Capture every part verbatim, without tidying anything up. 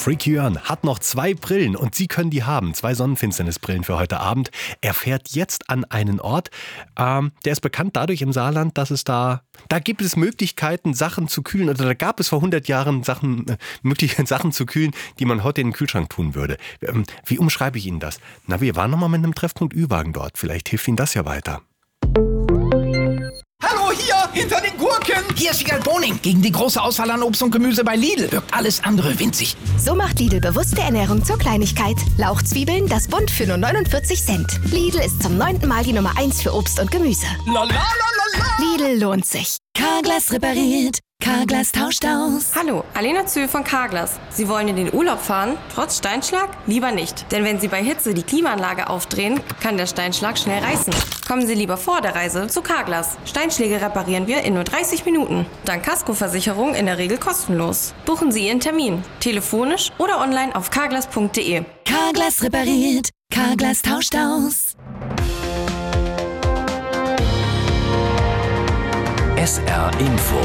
Freaky Jörn hat noch zwei Brillen und Sie können die haben. Zwei Sonnenfinsternisbrillen für heute Abend. Er fährt jetzt an einen Ort, ähm, der ist bekannt dadurch im Saarland, dass es da, da gibt es Möglichkeiten, Sachen zu kühlen. Oder da gab es vor hundert Jahren Sachen, äh, Möglichkeiten, Sachen zu kühlen, die man heute in den Kühlschrank tun würde. Ähm, wie umschreibe ich Ihnen das? Na, wir waren noch mal mit einem Treffpunkt Ü-Wagen dort. Vielleicht hilft Ihnen das ja weiter. Hallo, hier, hinter den Gurken. Hier ist Wiegald Boning. Gegen die große Auswahl an Obst und Gemüse bei Lidl wirkt alles andere winzig. So macht Lidl bewusste Ernährung zur Kleinigkeit. Lauchzwiebeln, das Bund für nur neunundvierzig Cent. Lidl ist zum neunten Mal die Nummer eins für Obst und Gemüse. La la la la la. Lidl lohnt sich. Carglass repariert, Carglass tauscht aus. Hallo, Alena Zühl von Carglass. Sie wollen in den Urlaub fahren, trotz Steinschlag? Lieber nicht. Denn wenn Sie bei Hitze die Klimaanlage aufdrehen, kann der Steinschlag schnell reißen. Kommen Sie lieber vor der Reise zu Carglass. Steinschläge reparieren wir in nur dreißig Minuten. Dank Kaskoversicherung in der Regel kostenlos. Buchen Sie Ihren Termin. Telefonisch oder online auf carglass punkt de. Carglass repariert, Carglass tauscht aus. S R Info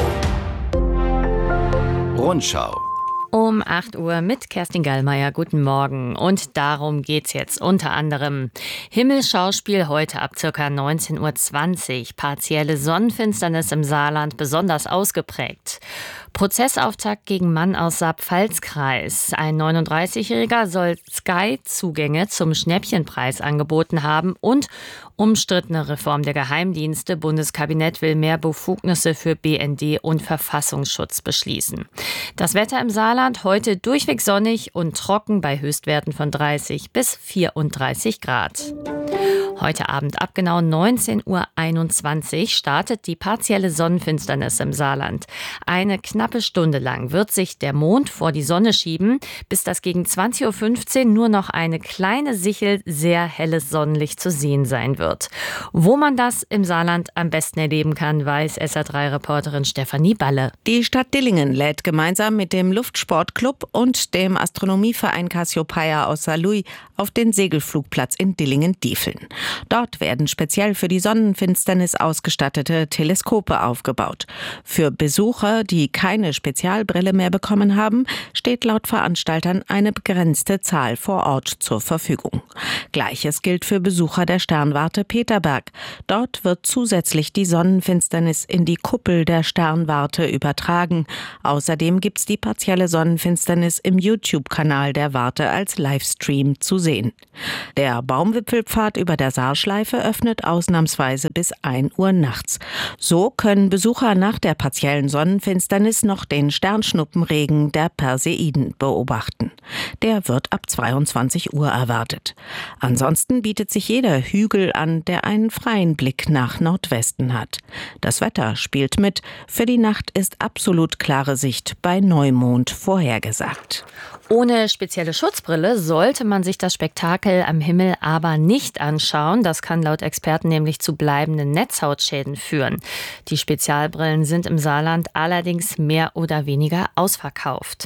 Rundschau Um acht Uhr mit Kerstin Gallmeier. Guten Morgen. Und darum geht's jetzt unter anderem. Himmelsschauspiel heute ab ca. neunzehn Uhr zwanzig. Partielle Sonnenfinsternis im Saarland besonders ausgeprägt. Prozessauftakt gegen Mann aus Saar-Pfalz-Kreis. Ein neununddreißigjähriger soll Sky-Zugänge zum Schnäppchenpreis angeboten haben und umstrittene Reform der Geheimdienste. Bundeskabinett will mehr Befugnisse für B N D und Verfassungsschutz beschließen. Das Wetter im Saarland heute durchweg sonnig und trocken bei Höchstwerten von dreißig bis vierunddreißig Grad. Heute Abend ab genau neunzehn Uhr einundzwanzig startet die partielle Sonnenfinsternis im Saarland. Eine knappe Stunde lang wird sich der Mond vor die Sonne schieben, bis das gegen zwanzig Uhr fünfzehn nur noch eine kleine Sichel sehr helles Sonnenlicht zu sehen sein wird. Wo man das im Saarland am besten erleben kann, weiß S R drei Reporterin Stefanie Balle. Die Stadt Dillingen lädt gemeinsam mit dem Luftsportclub und dem Astronomieverein Cassiopeia aus Saarlouis auf den Segelflugplatz in Dillingen-Diefeln. Dort werden speziell für die Sonnenfinsternis ausgestattete Teleskope aufgebaut. Für Besucher, die keine Spezialbrille mehr bekommen haben, steht laut Veranstaltern eine begrenzte Zahl vor Ort zur Verfügung. Gleiches gilt für Besucher der Sternwarte Peterberg. Dort wird zusätzlich die Sonnenfinsternis in die Kuppel der Sternwarte übertragen. Außerdem gibt's die partielle Sonnenfinsternis im YouTube-Kanal der Warte als Livestream zu sehen. Der Baumwipfelpfad über der Saarschleife öffnet ausnahmsweise bis ein Uhr nachts. So können Besucher nach der partiellen Sonnenfinsternis noch den Sternschnuppenregen der Perseiden beobachten. Der wird ab zweiundzwanzig Uhr erwartet. Ansonsten bietet sich jeder Hügel an, der einen freien Blick nach Nordwesten hat. Das Wetter spielt mit. Für die Nacht ist absolut klare Sicht bei Neumond vorhergesagt. Ohne spezielle Schutzbrille sollte man sich das Spektakel am Himmel aber nicht anschauen. Das kann laut Experten nämlich zu bleibenden Netzhautschäden führen. Die Spezialbrillen sind im Saarland allerdings mehr oder weniger ausverkauft.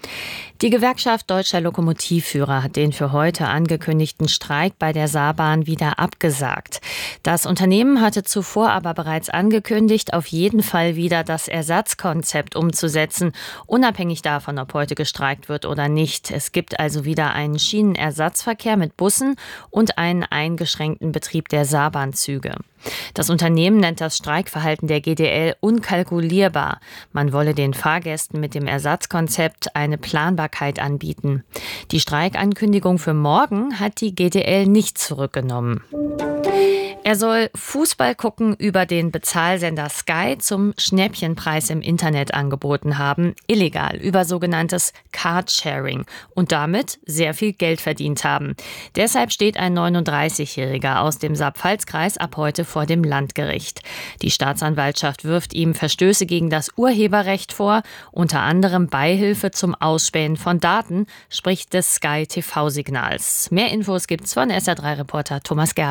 Die Gewerkschaft Deutscher Lokomotivführer hat den für heute angekündigten Streik bei der Saarbahn wieder abgesagt. Das Unternehmen hatte zuvor aber bereits angekündigt, auf jeden Fall wieder das Ersatzkonzept umzusetzen, unabhängig davon, ob heute gestreikt wird oder nicht. Es gibt also wieder einen Schienenersatzverkehr mit Bussen und einen eingeschränkten Betrieb der Saarbahnzüge. Das Unternehmen nennt das Streikverhalten der G D L unkalkulierbar. Man wolle den Fahrgästen mit dem Ersatzkonzept eine Planbarkeit anbieten. Die Streikankündigung für morgen hat die G D L nicht zurückgenommen. Er soll Fußball gucken über den Bezahlsender Sky zum Schnäppchenpreis im Internet angeboten haben, illegal, über sogenanntes Carsharing und damit sehr viel Geld verdient haben. Deshalb steht ein neununddreißigjähriger aus dem Saar-Pfalz-Kreis ab heute vor dem Landgericht. Die Staatsanwaltschaft wirft ihm Verstöße gegen das Urheberrecht vor, unter anderem Beihilfe zum Ausspähen von Daten, sprich des Sky T V-Signals. Mehr Infos gibt's von S R drei Reporter Thomas Gerber.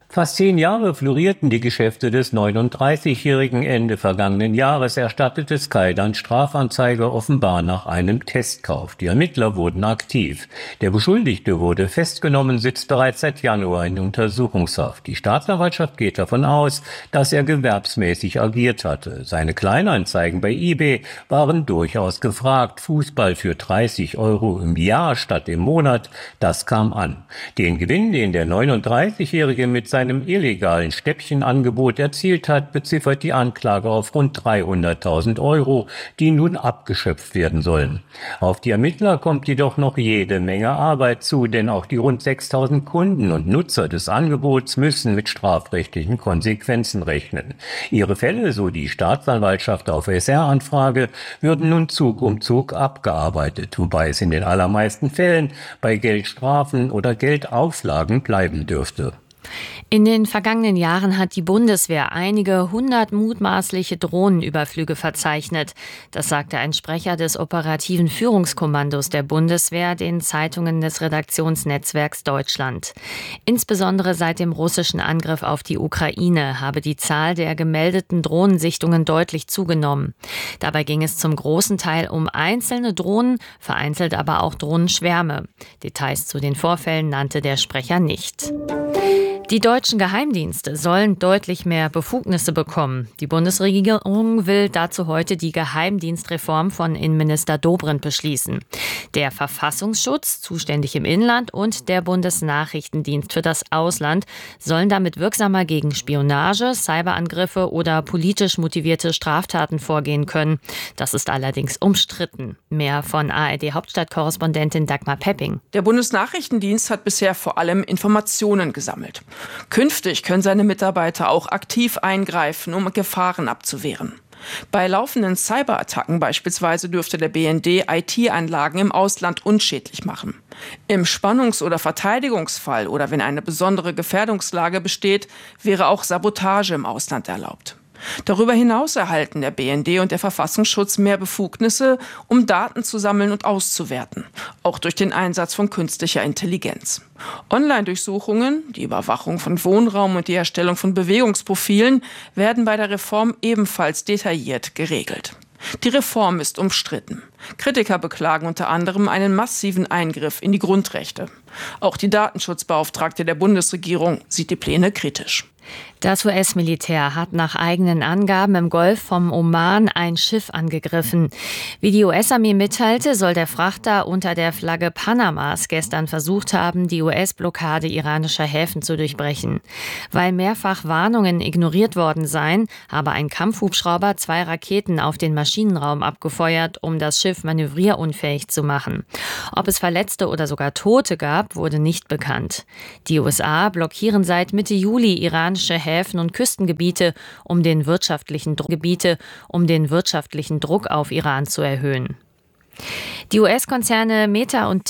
Fast zehn Jahre florierten die Geschäfte des neununddreißigjährigen. Ende vergangenen Jahres erstattete Sky dann Strafanzeige offenbar nach einem Testkauf. Die Ermittler wurden aktiv. Der Beschuldigte wurde festgenommen, sitzt bereits seit Januar in Untersuchungshaft. Die Staatsanwaltschaft geht davon aus, dass er gewerbsmäßig agiert hatte. Seine Kleinanzeigen bei eBay waren durchaus gefragt. Fußball für dreißig Euro im Jahr statt im Monat, das kam an. Den Gewinn, den der neununddreißigjährige mit seinem illegalen Stäbchenangebot erzielt hat, beziffert die Anklage auf rund dreihunderttausend Euro, die nun abgeschöpft werden sollen. Auf die Ermittler kommt jedoch noch jede Menge Arbeit zu, denn auch die rund sechstausend Kunden und Nutzer des Angebots müssen mit strafrechtlichen Konsequenzen rechnen. Ihre Fälle, so die Staatsanwaltschaft auf S R-Anfrage, würden nun Zug um Zug abgearbeitet, wobei es in den allermeisten Fällen bei Geldstrafen oder Geldauflagen bleiben dürfte. In den vergangenen Jahren hat die Bundeswehr einige hundert mutmaßliche Drohnenüberflüge verzeichnet. Das sagte ein Sprecher des operativen Führungskommandos der Bundeswehr den Zeitungen des Redaktionsnetzwerks Deutschland. Insbesondere seit dem russischen Angriff auf die Ukraine habe die Zahl der gemeldeten Drohnensichtungen deutlich zugenommen. Dabei ging es zum großen Teil um einzelne Drohnen, vereinzelt aber auch Drohnenschwärme. Details zu den Vorfällen nannte der Sprecher nicht. Die deutschen Geheimdienste sollen deutlich mehr Befugnisse bekommen. Die Bundesregierung will dazu heute die Geheimdienstreform von Innenminister Dobrindt beschließen. Der Verfassungsschutz, zuständig im Inland, und der Bundesnachrichtendienst für das Ausland sollen damit wirksamer gegen Spionage, Cyberangriffe oder politisch motivierte Straftaten vorgehen können. Das ist allerdings umstritten. Mehr von A R D-Hauptstadtkorrespondentin Dagmar Pepping. Der Bundesnachrichtendienst hat bisher vor allem Informationen gesammelt. Künftig können seine Mitarbeiter auch aktiv eingreifen, um Gefahren abzuwehren. Bei laufenden Cyberattacken beispielsweise dürfte der B N D I T-Anlagen im Ausland unschädlich machen. Im Spannungs- oder Verteidigungsfall oder wenn eine besondere Gefährdungslage besteht, wäre auch Sabotage im Ausland erlaubt. Darüber hinaus erhalten der B N D und der Verfassungsschutz mehr Befugnisse, um Daten zu sammeln und auszuwerten, auch durch den Einsatz von künstlicher Intelligenz. Online-Durchsuchungen, die Überwachung von Wohnraum und die Erstellung von Bewegungsprofilen werden bei der Reform ebenfalls detailliert geregelt. Die Reform ist umstritten. Kritiker beklagen unter anderem einen massiven Eingriff in die Grundrechte. Auch die Datenschutzbeauftragte der Bundesregierung sieht die Pläne kritisch. Das U S-Militär hat nach eigenen Angaben im Golf vom Oman ein Schiff angegriffen. Wie die U S-Armee mitteilte, soll der Frachter unter der Flagge Panamas gestern versucht haben, die U S-Blockade iranischer Häfen zu durchbrechen. Weil mehrfach Warnungen ignoriert worden seien, habe ein Kampfhubschrauber zwei Raketen auf den Maschinenraum abgefeuert, um das Schiff manövrierunfähig zu machen. Ob es Verletzte oder sogar Tote gab, wurde nicht bekannt. Die U S A blockieren seit Mitte Juli iranische Häfen und Küstengebiete, um den wirtschaftlichen Druck, Gebiete, um den wirtschaftlichen Druck auf Iran zu erhöhen. Die U S-Konzerne Meta und